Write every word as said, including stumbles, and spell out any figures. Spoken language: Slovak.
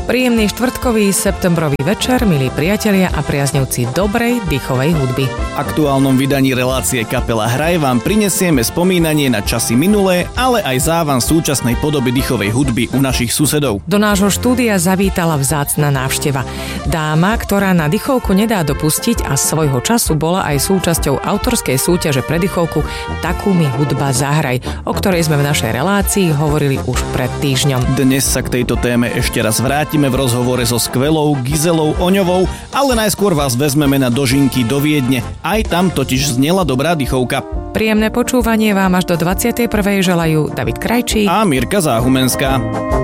Príjemný štvrtkový septembrový večer, milí priatelia a priaznivci dobrej dýchovej hudby. V aktuálnom vydaní relácie Kapela Hraj vám prinesieme spomínanie na časy minulé, ale aj závan súčasnej podoby dýchovej hudby u našich susedov. Do nášho štúdia zavítala vzácna návšteva. Dáma, ktorá na dýchovku nedá dopustiť a svojho času bola aj súčasťou autorskej súťaže pre dýchovku Takú mi hudba zahraj, o ktorej sme v našej relácii hovorili už pred týždňom. Dnes sa k tejto téme ešte raz vrátime v rozhovore so skvelou Gizelou Oňovou, ale najskôr vás vezmeme na dožinky do Viedne. Aj tam totiž znela dobrá dýchovka. Príjemné počúvanie vám až do dvadsiatej prvej želajú David Krajčík a Mirka Záhumenská.